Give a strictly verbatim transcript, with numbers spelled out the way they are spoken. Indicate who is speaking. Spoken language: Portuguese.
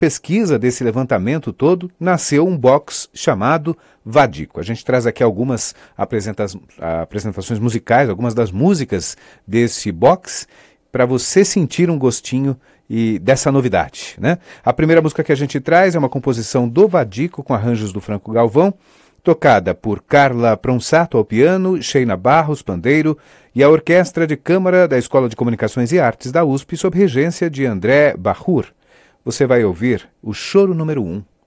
Speaker 1: pesquisa, desse levantamento todo, nasceu um box chamado Vadico. A gente traz aqui algumas apresenta- apresentações musicais, algumas das músicas desse box, para você sentir um gostinho e dessa novidade, né? A primeira música que a gente traz é uma composição do Vadico, com arranjos do Franco Galvão, tocada por Carla Pronsato ao piano, Sheina Barros, pandeiro, e a Orquestra de Câmara da Escola de Comunicações e Artes da U S P, sob regência de André Bahur. Você vai ouvir o Choro número um.